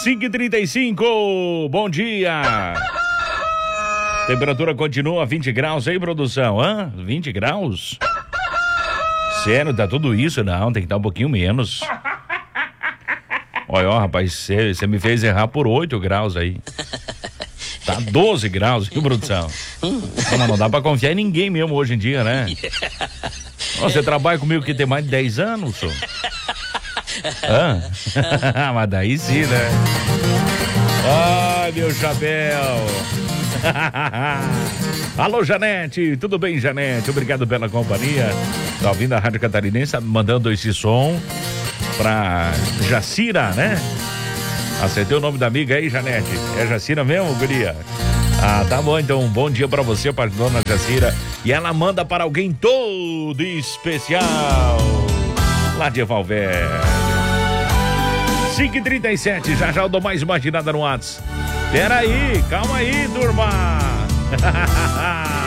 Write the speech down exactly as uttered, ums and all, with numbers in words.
cinco e trinta e cinco, bom dia. Temperatura continua vinte graus aí, produção, hã? vinte graus? Sério, tá tudo isso? Não, tem que estar um pouquinho menos. Olha, ó, rapaz, você me fez errar por oito graus aí. Tá doze graus, viu, produção? Não, não dá pra confiar em ninguém mesmo hoje em dia, né? Você trabalha comigo que tem mais de dez anos, senhor? Ah, mas daí sim, né? Ai, meu chapéu. Alô, Janete, tudo bem, Janete? Obrigado pela companhia. Tá ouvindo a Rádio Catarinense, tá mandando esse som pra Jacira, né? Acertei o nome da amiga aí, Janete. É Jacira mesmo, guria? Ah, tá bom, então um bom dia pra você, para a dona Jacira. E ela manda para alguém todo especial lá de Valverde. cinco e trinta e sete, já já eu dou mais uma girada no WhatsApp. Pera aí, calma aí, turma.